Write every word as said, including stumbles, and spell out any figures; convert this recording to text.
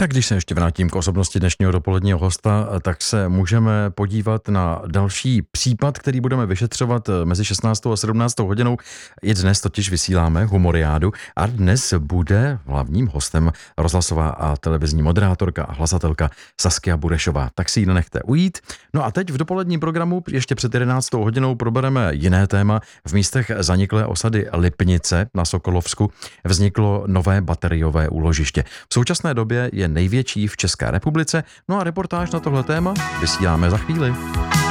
Tak když se ještě vrátím k osobnosti dnešního dopoledního hosta, tak se můžeme podívat na další případ, který budeme vyšetřovat mezi šestnáctou a sedmnáctou hodinou. I dnes totiž vysíláme Humoriádu a dnes bude hlavním hostem rozhlasová a televizní moderátorka a hlasatelka Saskia Burešová. Tak si ji nenechte ujít. No a teď v dopoledním programu ještě před jedenáctou hodinou probereme jiné téma. V místech zaniklé osady Lipnice na Sokolovsku vzniklo nové bateriové úložiště. V současné době je největší v České republice. No a reportáž na tohle téma vysíláme za chvíli.